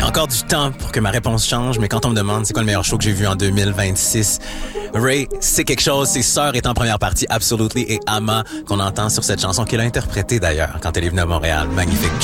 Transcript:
encore du temps pour que ma réponse change, mais quand on me demande c'est quoi le meilleur show que j'ai vu en 2026, Ray, c'est quelque chose. Ses sœurs est en première partie, Absolutely, et Ama, qu'on entend sur cette chanson qu'elle a interprétée d'ailleurs quand elle est venue à Montréal. Magnifique.